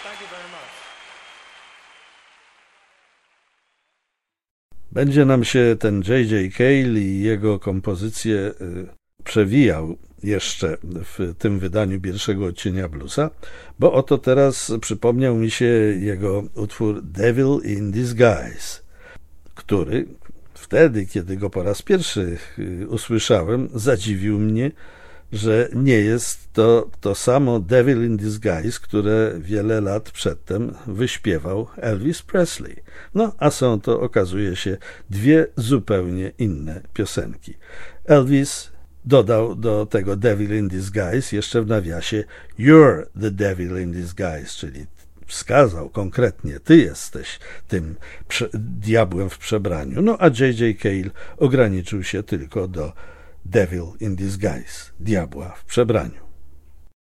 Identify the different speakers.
Speaker 1: Będzie nam się ten J.J. Cale i jego kompozycje przewijał jeszcze w tym wydaniu pierwszego odcienia bluesa, bo oto teraz przypomniał mi się jego utwór Devil in Disguise, który wtedy, kiedy go po raz pierwszy usłyszałem, zadziwił mnie, że nie jest to samo Devil in Disguise, które wiele lat przedtem wyśpiewał Elvis Presley. No, a są to, okazuje się, dwie zupełnie inne piosenki. Elvis dodał do tego Devil in Disguise jeszcze w nawiasie You're the Devil in Disguise, czyli wskazał konkretnie, ty jesteś tym diabłem w przebraniu. No a J.J. Cale ograniczył się tylko do Devil in Disguise, diabła w przebraniu.